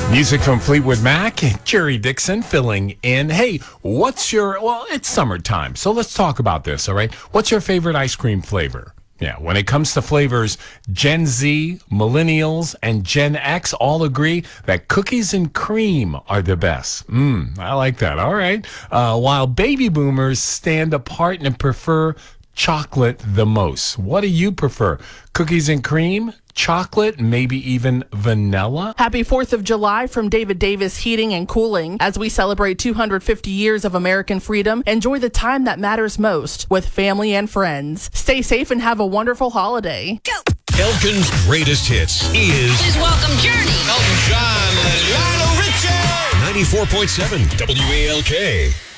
Music from Fleetwood Mac, Jerry Dixon filling in. Hey, it's summertime, so let's talk about this, all right? What's your favorite ice cream flavor? Yeah, when it comes to flavors, Gen Z, Millennials, and Gen X all agree that cookies and cream are the best. I like that. All right. While baby boomers stand apart and prefer chocolate the most. What do you prefer? Cookies and cream? Chocolate, maybe even vanilla? Happy 4th of July from David Davis Heating and Cooling. As we celebrate 250 years of American freedom, enjoy the time that matters most with family and friends. Stay safe and have a wonderful holiday. Go! Elkin's greatest hits is... Please welcome Journey. Elton John and Lionel Richie. 94.7 WALK.